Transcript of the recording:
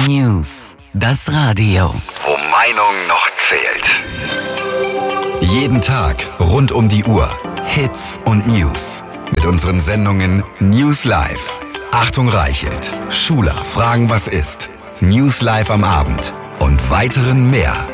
News. Das Radio. Wo Meinung noch zählt. Jeden Tag rund um die Uhr. Hits und News. Mit unseren Sendungen News Live. Achtung Reichelt. Schuler fragen was ist. News Live am Abend. Und weiteren mehr.